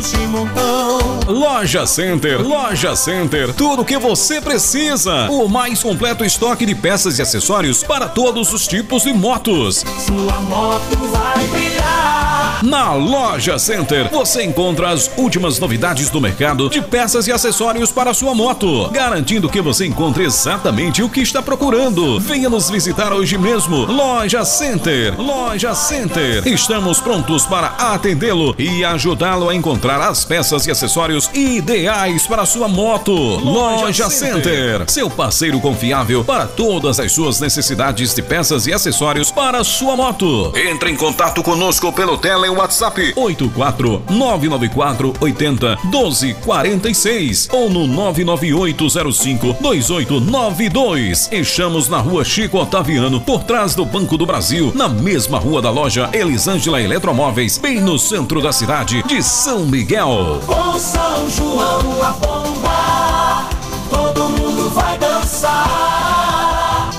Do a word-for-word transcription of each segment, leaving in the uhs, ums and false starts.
Loja Center, Loja Center, tudo o que você precisa. O mais completo estoque de peças e acessórios para todos os tipos de motos. Sua moto vai brilhar. Na Loja Center, você encontra as últimas novidades do mercado de peças e acessórios para sua moto, garantindo que você encontre exatamente o que está procurando. Venha nos visitar hoje mesmo. Loja Center, Loja Center. Estamos prontos para atendê-lo e ajudá-lo a encontrar as peças e acessórios ideais para sua moto. Loja, Loja Center. Center, seu parceiro confiável para todas as suas necessidades de peças e acessórios para sua moto. Entre em contato conosco pelo tele WhatsApp oito quatro nove nove quatro oito zero um dois quatro seis ou no nove nove oito zero cinco dois oito nove dois. Estamos na rua Chico Otaviano, por trás do Banco do Brasil, na mesma rua da loja Elisângela Eletromóveis, bem no centro da cidade de São Miguel. Com São João a bomba, todo mundo vai dançar.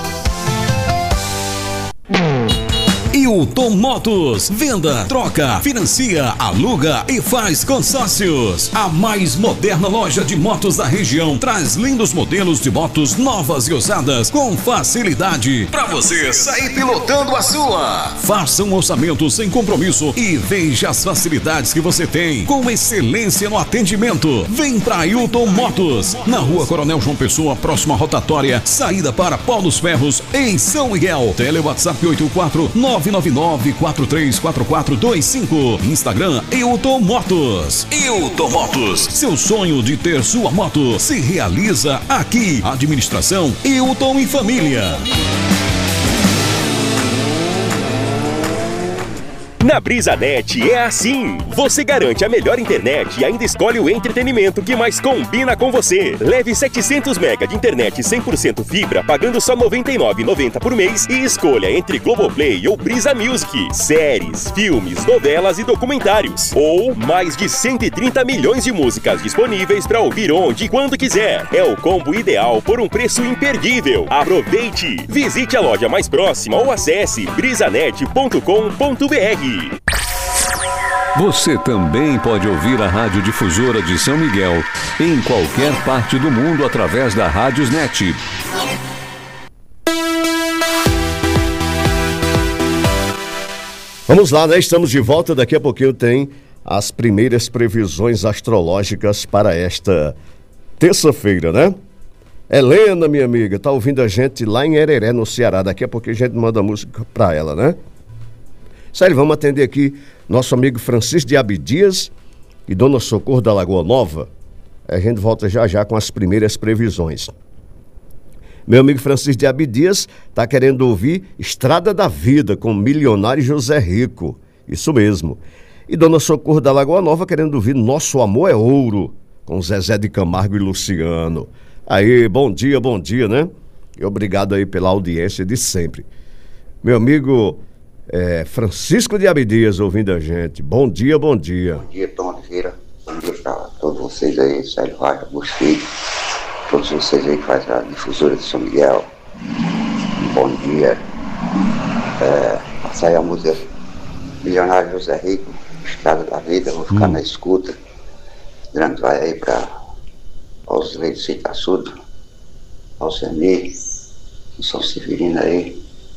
Hilton Motos, venda, troca, financia, aluga e faz consórcios. A mais moderna loja de motos da região traz lindos modelos de motos novas e usadas com facilidade para você sair pilotando a sua. Faça um orçamento sem compromisso e veja as facilidades que você tem com excelência no atendimento. Vem pra Hilton Motos, na rua Coronel João Pessoa, próxima à rotatória, saída para Paulos Ferros, em São Miguel. Tele WhatsApp oito quatro nove nove nove quatro três quatro quatro dois cinco. Instagram Hilton Motos. Hilton Motos, seu sonho de ter sua moto se realiza aqui. Administração Hilton e Família. Na BrisaNet é assim. Você garante a melhor internet e ainda escolhe o entretenimento que mais combina com você. Leve setecentos megabytes de internet cem por cento fibra pagando só noventa e nove reais e noventa centavos por mês e escolha entre Globoplay ou Brisa Music, séries, filmes, novelas e documentários. Ou mais de cento e trinta milhões de músicas disponíveis para ouvir onde e quando quiser. É o combo ideal por um preço imperdível. Aproveite! Visite a loja mais próxima ou acesse brisanet ponto com ponto br. Você também pode ouvir a Rádio Difusora de São Miguel em qualquer parte do mundo através da Rádiosnet. Vamos lá, né? Estamos de volta. Daqui a pouquinho tem as primeiras previsões astrológicas para esta terça-feira, né? Helena, minha amiga, tá ouvindo a gente lá em Hereré, no Ceará. Daqui a pouquinho a gente manda música para ela, né? Sério, vamos atender aqui nosso amigo Francisco de Abdias e Dona Socorro da Lagoa Nova. A gente volta já já com as primeiras previsões. Meu amigo Francisco de Abdias está querendo ouvir Estrada da Vida com Milionário José Rico. Isso mesmo. E Dona Socorro da Lagoa Nova querendo ouvir Nosso Amor é Ouro com Zezé de Camargo e Luciano. Aí, bom dia, bom dia, né? E obrigado aí pela audiência de sempre. Meu amigo... É, Francisco de Abdias ouvindo a gente. Bom dia, bom dia. Bom dia, Tom Oliveira. Bom dia para todos vocês aí, Célio Vargas, Busquei, todos vocês aí que fazem a difusora de São Miguel. Bom dia. É, passa aí a música Milionário José Rico, Estrada da Vida, vou ficar hum. na escuta. Grande vai aí para os leis de Citaçudo, Alcemir, São Severino aí.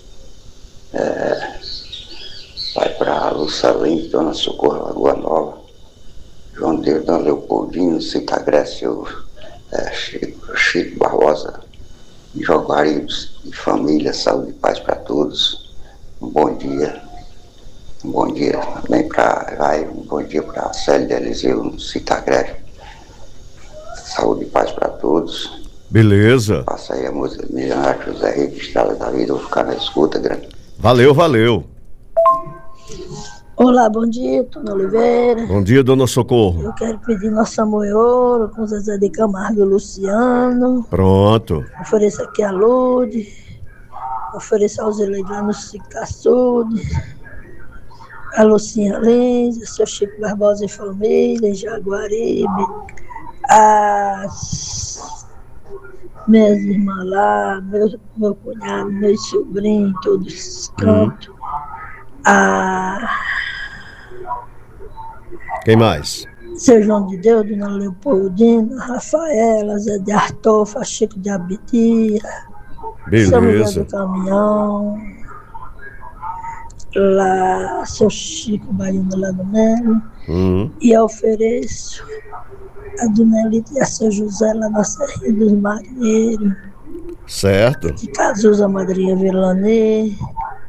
É, vai para Luçalim, Dona Socorro, Lagoa Nova, João Deus, Dona Leopoldino, Cita Grécio, é, Chico, Chico Barbosa, Joguari e família, saúde e paz para todos. Um bom dia. Um bom dia também para vai, um bom dia para Célio de Eliseu, Cita Grécio. Saúde e paz para todos. Beleza. Passa aí a música Milionário José Rico, Estrada da Vida, vou ficar na escuta, grande. Valeu, valeu. Olá, bom dia, Tony Oliveira. Bom dia, Dona Socorro. Eu quero pedir Nosso Amor é Ouro com Zezé de Camargo e Luciano. Pronto. Ofereço aqui a Lude. Ofereço aos eleitos lá no Cicaçude. A Lucinha Lins, o seu Chico Barbosa e família, em Jaguaribe. As minhas irmãs lá, meu, meu cunhado, meus sobrinhos, todos os cantos. Hum. A... Quem mais? Seu João de Deus, Dona Leopoldina, Rafaela, Zé de Artofa, Chico de Abitia, São Miguel Beleza. do Caminhão, lá, seu Chico Baiano lá no Melo, Uhum. e eu ofereço a Dona Elita e a seu José lá na Serrinha dos Marinheiros, Certo. de Cazuza, Madrinha Vilanê,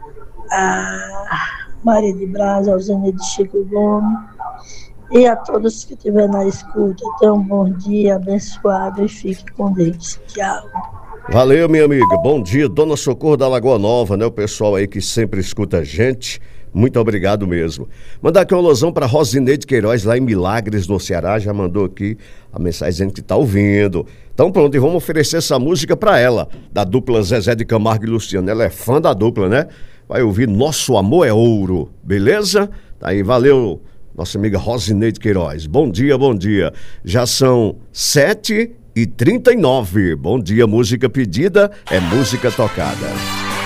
a Maria de Brás, a Alzene de Chico Gomes, e a todos que estiverem na escuta. Tenham um bom dia, abençoado e fique com Deus. Tchau. Valeu, minha amiga. Bom dia, Dona Socorro da Lagoa Nova, né? O pessoal aí que sempre escuta a gente. Muito obrigado mesmo. Mandar aqui uma alusão para Rosineide Queiroz, lá em Milagres, no Ceará. Já mandou aqui a mensagem dizendo que tá ouvindo. Então pronto, e vamos oferecer essa música para ela, da dupla Zezé de Camargo e Luciano. Ela é fã da dupla, né? Vai ouvir Nosso Amor é Ouro, beleza? Tá aí, valeu, nossa amiga Rosineide Queiroz. Bom dia, bom dia. Já são sete e trinta e nove. Bom dia, música pedida é música tocada.